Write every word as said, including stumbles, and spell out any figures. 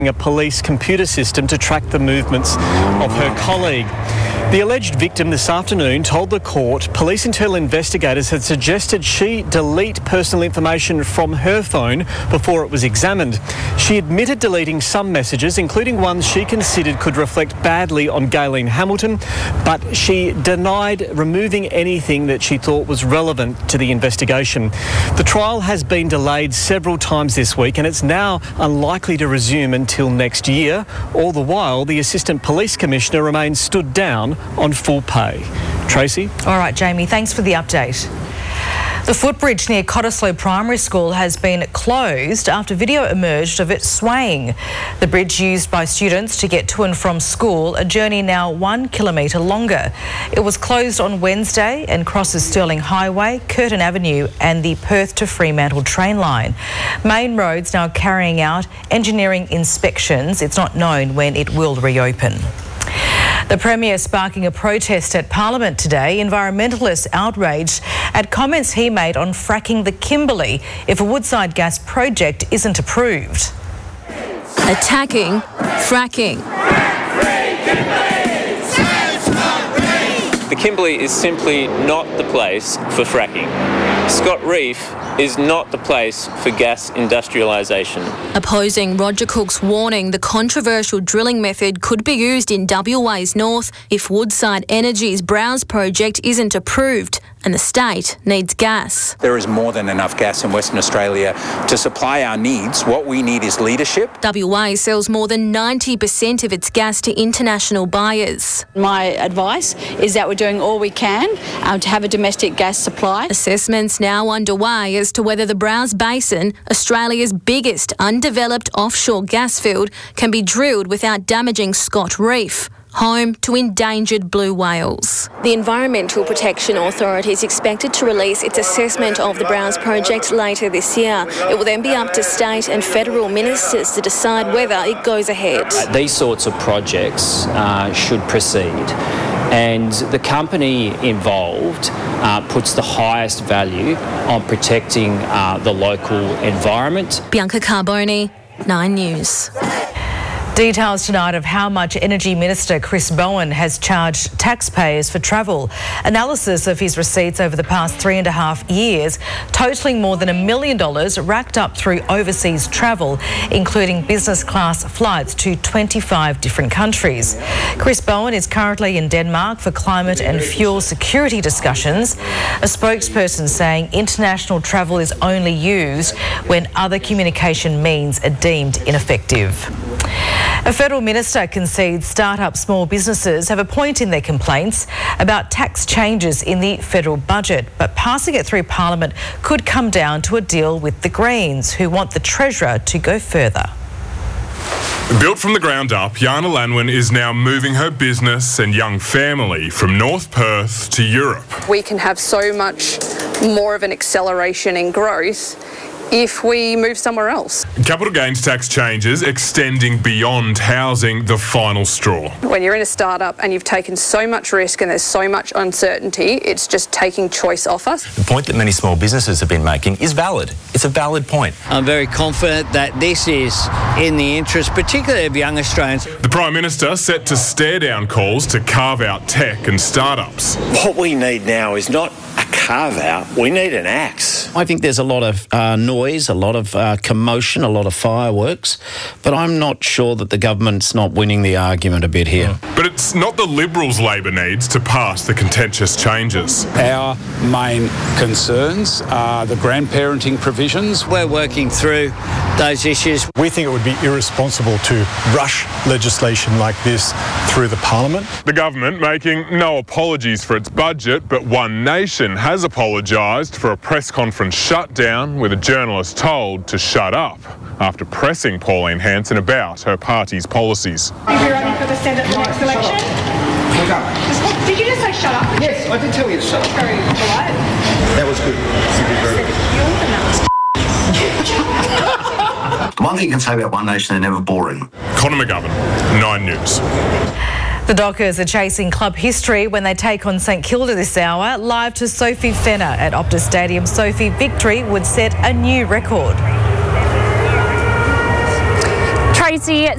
a police computer system to track the movements of her colleague. The alleged victim this afternoon told the court police internal investigators had suggested she delete personal information from her phone before it was examined. She admitted deleting some messages, including ones she considered could reflect badly on Gayleen Hamilton, but she denied removing anything that she thought was relevant to the investigation. The trial has been delayed several times this week and it's now unlikely to resume until next year. All the while, the Assistant Police Commissioner remains stood down on full pay. Tracy? All right, Jamie, thanks for the update. The footbridge near Cottesloe Primary School has been closed after video emerged of it swaying. The bridge used by students to get to and from school, a journey now one kilometre longer. It was closed on Wednesday and crosses Stirling Highway, Curtin Avenue and the Perth to Fremantle train line. Main Roads now carrying out engineering inspections. It's not known when it will reopen. The Premier sparking a protest at Parliament today. Environmentalists outraged at comments he made on fracking the Kimberley if a Woodside gas project isn't approved. Attacking fracking. The Kimberley is simply not the place for fracking. Scott Reef is not the place for gas industrialisation. Opposing Roger Cook's warning the controversial drilling method could be used in W A's north if Woodside Energy's Browse project isn't approved and the state needs gas. There is more than enough gas in Western Australia to supply our needs. What we need is leadership. W A sells more than ninety percent of its gas to international buyers. My advice is that we're doing all we can um, to have a domestic gas supply. Assessments now underway as to whether the Browse Basin, Australia's biggest undeveloped offshore gas field, can be drilled without damaging Scott Reef, home to endangered blue whales. The Environmental Protection Authority is expected to release its assessment of the Browse project later this year. It will then be up to state and federal ministers to decide whether it goes ahead. These sorts of projects uh, should proceed, and the company involved uh, puts the highest value on protecting uh, the local environment. Bianca Carboni, Nine News. Details tonight of how much Energy Minister Chris Bowen has charged taxpayers for travel. Analysis of his receipts over the past three and a half years, totalling more than a million dollars racked up through overseas travel, including business class flights to twenty-five different countries. Chris Bowen is currently in Denmark for climate and fuel security discussions. A spokesperson saying international travel is only used when other communication means are deemed ineffective. A federal minister concedes start-up small businesses have a point in their complaints about tax changes in the federal budget, but passing it through Parliament could come down to a deal with the Greens, who want the Treasurer to go further. Built from the ground up, Jana Lanwin is now moving her business and young family from North Perth to Europe. We can have so much more of an acceleration in growth if we move somewhere else. Capital gains tax changes extending beyond housing, the final straw. When you're in a startup and you've taken so much risk and there's so much uncertainty, it's just taking choice off us. The point that many small businesses have been making is valid. It's a valid point. I'm very confident that this is in the interest, particularly of young Australians. The Prime Minister set to stare down calls to carve out tech and startups. What we need now is not a carve out, we need an axe. I think there's a lot of uh, noise, a lot of uh, commotion, a lot of fireworks, but I'm not sure that the government's not winning the argument a bit here. Mm. But it's not the Liberals Labor needs to pass the contentious changes. Our main concerns are the grandparenting provisions. We're working through those issues. We think it would be irresponsible to rush legislation like this through the Parliament. The government making no apologies for its budget, but One Nation has apologised for a press conference shutdown with a journalist told to shut up after pressing Pauline Hanson about her party's policies. If you're running for the Senate next election? Just, did you just say shut up? Yes, I did tell you to shut up. Very polite. That was good. The one thing you can say about One Nation, they're never boring. Conor McGovern, Nine News. The Dockers are chasing club history when they take on St Kilda this hour. Live to Sophie Fenner at Optus Stadium. Sophie, victory would set a new record. Tracy, Lucy.